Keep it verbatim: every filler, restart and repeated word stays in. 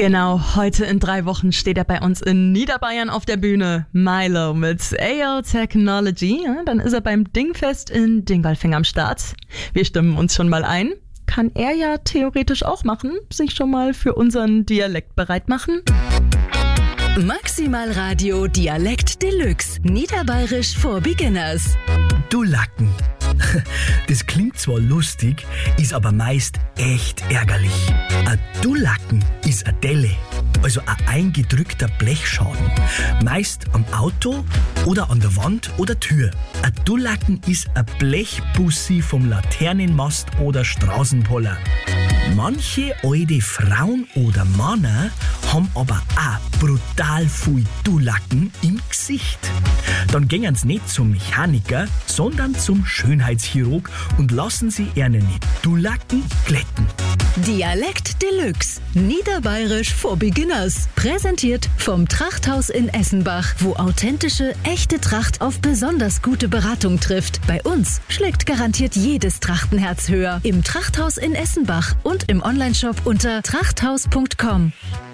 Genau, heute in drei Wochen steht er bei uns in Niederbayern auf der Bühne. Milo mit A R Technology. Ja, dann ist er beim Dingfest in Dingolfing am Start. Wir stimmen uns schon mal ein. Kann er ja theoretisch auch machen, sich schon mal für unseren Dialekt bereit machen. Maximal Radio Dialekt Deluxe. Niederbayerisch for Beginners. Du Lacken. Das klingt zwar lustig, ist aber meist echt ärgerlich. Ein Dullacken ist eine Delle, also ein eingedrückter Blechschaden. Meist am Auto oder an der Wand oder Tür. Ein Dullacken ist ein Blechbussi vom Laternenmast oder Straßenpoller. Manche alte Frauen oder Männer haben aber auch brutal viel Dullacken im Gesicht. Dann gehen sie nicht zum Mechaniker, sondern zum Schönheitschirurg und lassen sie ihre Dullacken glätten. Dialekt Deluxe. Niederbayerisch for Beginners. Präsentiert vom Trachthaus in Essenbach, wo authentische, echte Tracht auf besonders gute Beratung trifft. Bei uns schlägt garantiert jedes Trachtenherz höher. Im Trachthaus in Essenbach und im Onlineshop unter trachthaus punkt com.